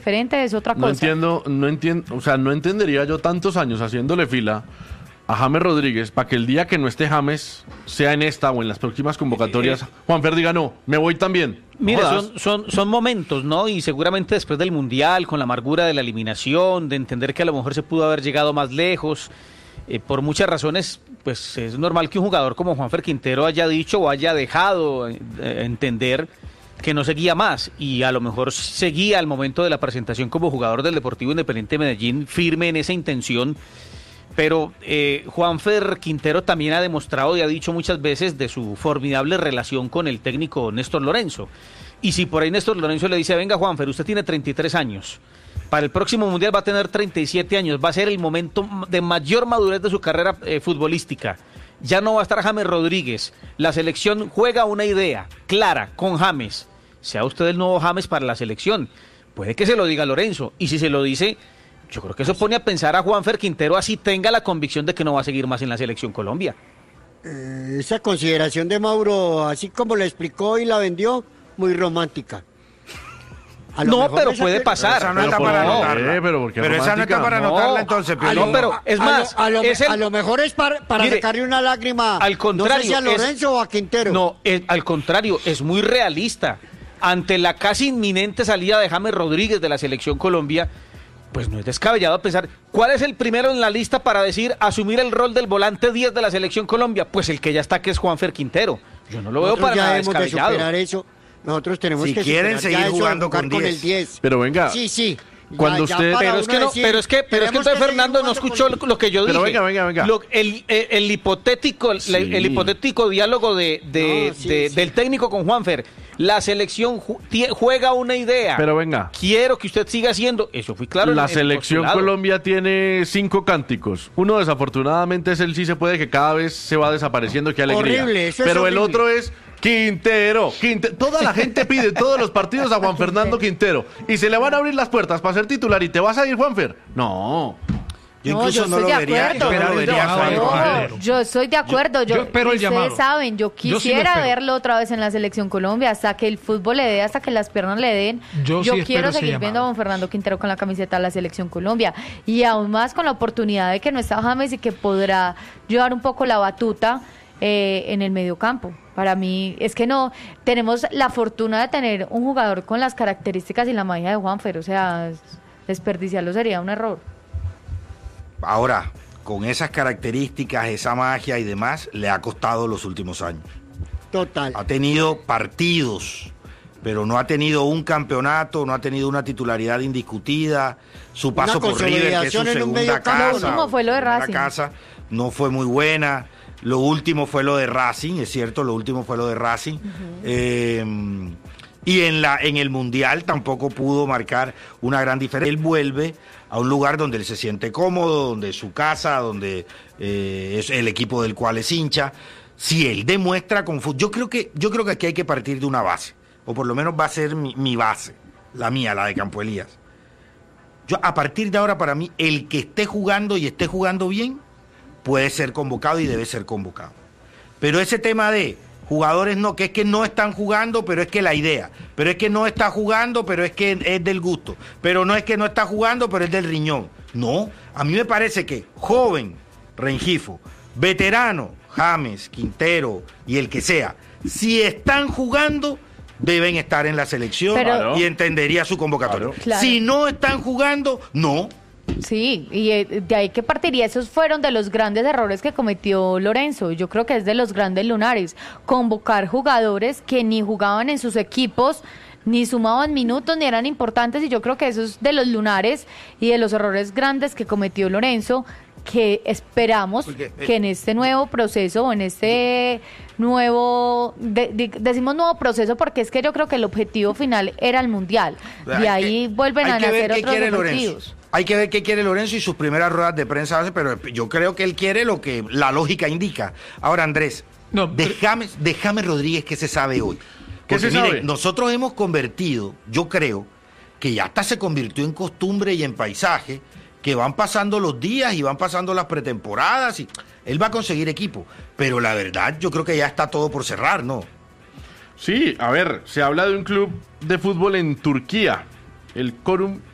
diferente es otra cosa. No entiendo, o sea, no entendería yo tantos años haciéndole fila a James Rodríguez para que el día que no esté James, sea en esta o en las próximas convocatorias, Juanfer diga, no, me voy también. Mire, son momentos, ¿no? Y seguramente después del Mundial, con la amargura de la eliminación, de entender que a lo mejor se pudo haber llegado más lejos, por muchas razones, pues es normal que un jugador como Juanfer Quintero haya dicho o haya dejado entender que no seguía más, y a lo mejor seguía al momento de la presentación como jugador del Deportivo Independiente Medellín, firme en esa intención. Pero Juanfer Quintero también ha demostrado y ha dicho muchas veces de su formidable relación con el técnico Néstor Lorenzo. Y si por ahí Néstor Lorenzo le dice, venga Juanfer, usted tiene 33 años, para el próximo Mundial va a tener 37 años, va a ser el momento de mayor madurez de su carrera futbolística. Ya no va a estar James Rodríguez, la selección juega una idea clara con James, sea usted el nuevo James para la selección. Puede que se lo diga Lorenzo, y si se lo dice, yo creo que eso pone a pensar a Juanfer Quintero, así tenga la convicción de que no va a seguir más en la selección Colombia. Esa consideración de Mauro, así como la explicó y la vendió, muy romántica. No, pero puede pasar. Esa no está para anotarla. Pero esa no está para anotarla, entonces. No, pero es más. A lo mejor es para mire, sacarle una lágrima. Al contrario. No sé si a Lorenzo o a Quintero. No, al contrario, es muy realista. Ante la casi inminente salida de James Rodríguez de la selección Colombia, pues no es descabellado pensar, ¿cuál es el primero en la lista para decir asumir el rol del volante 10 de la selección Colombia? Pues el que ya está, que es Juanfer Quintero. Yo no lo veo para nada descabellado. De superar eso. Nosotros tenemos si que quieren seguir jugando con el 10. Pero venga. Sí. Cuando usted... Pero es que entonces Fernando no escuchó lo que yo dije. Pero venga. El hipotético diálogo del técnico con Juanfer. La selección juega una idea. Pero venga. Quiero que usted siga haciendo. Eso fue claro. La selección Colombia tiene 5 cánticos. Uno, desafortunadamente, es el sí se puede, que cada vez se va desapareciendo. Qué alegría. Horrible, eso es Pero horrible. el otro es... Quintero. Toda la gente pide todos los partidos a Juan Fernando Quintero. Y se le van a abrir las puertas para ser titular. ¿Y te vas a ir, Juanfer? No. Yo incluso no lo vería. Yo estoy de acuerdo. Ustedes saben, yo quisiera verlo otra vez en la selección Colombia, hasta que el fútbol le dé, hasta que las piernas le den. Yo quiero seguir viendo a Juan Fernando Quintero con la camiseta de la selección Colombia. Y aún más con la oportunidad de que no está James y que podrá llevar un poco la batuta en el mediocampo. Para mí, es que no, tenemos la fortuna de tener un jugador con las características y la magia de Juanfer, o sea, desperdiciarlo sería un error. Ahora, con esas características, esa magia y demás, le ha costado los últimos años. Total. Ha tenido partidos, pero no ha tenido un campeonato, no ha tenido una titularidad indiscutida. Su paso por River, que es su segunda casa. Lo último fue lo de Racing. Casa, no fue muy buena. Lo último fue lo de Racing, es cierto, lo último fue lo de Racing. Y en el Mundial tampoco pudo marcar una gran diferencia. Él vuelve a un lugar donde él se siente cómodo, donde es su casa, donde es el equipo del cual es hincha. Si él demuestra con fútbol, yo creo que aquí hay que partir de una base, o por lo menos va a ser mi base, la mía, la de Campo Elías. A partir de ahora, para mí, el que esté jugando y esté jugando bien, puede ser convocado y debe ser convocado. Pero ese tema de jugadores no, que es que no están jugando, pero es que la idea, pero es que no está jugando, pero es que es del gusto, pero no es que no está jugando, pero es del riñón. No, a mí me parece que joven, Rengifo, veterano, James, Quintero y el que sea, si están jugando, deben estar en la selección y entendería su convocatoria. Claro. Si no están jugando, no. Sí, y de ahí que partiría, esos fueron de los grandes errores que cometió Lorenzo. Yo creo que es de los grandes lunares, convocar jugadores que ni jugaban en sus equipos, ni sumaban minutos, ni eran importantes, y yo creo que eso es de los lunares y de los errores grandes que cometió Lorenzo, que esperamos que en este nuevo proceso, o en este nuevo, decimos nuevo proceso porque es que yo creo que el objetivo final era el Mundial, de ahí vuelven a nacer otros objetivos. Hay que ver qué quiere Lorenzo y sus primeras ruedas de prensa, pero yo creo que él quiere lo que la lógica indica. Ahora, Andrés, de James Rodríguez, ¿qué se sabe hoy? Porque miren, nosotros hemos convertido, yo creo, que ya hasta se convirtió en costumbre y en paisaje, que van pasando los días y van pasando las pretemporadas y él va a conseguir equipo. Pero la verdad, yo creo que ya está todo por cerrar, ¿no? Sí, a ver, se habla de un club de fútbol en Turquía, el Çorum